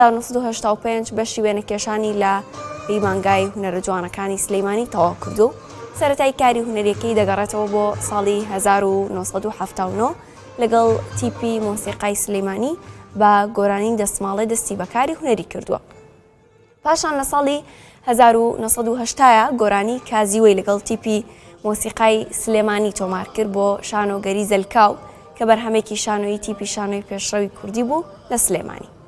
1985 بەشی وێنەکێشانی لە پەیمانگای هونەرە جوانەکانی سلەیمانی تەواو کردو. سەرەتای کاری هونەرەکەی دەگەڕێتەوە بۆ ساڵی 1979 لەگەڵ تیپی مۆسیقای سلەیمانی بە گۆرانین دەستماڵە دەستی بەکاری هونەری کردووە. پاشان لە ساڵی 1970 گۆرانی کازیوەی لەگەڵ تیپی مۆسیقای سلێمانی تۆمار کرد بۆ شانۆگەری زەلکاو کە بەرهەمێکی شانۆی تیپی شانۆی پێشڕەوی کوردی بوو لە سلێمانی.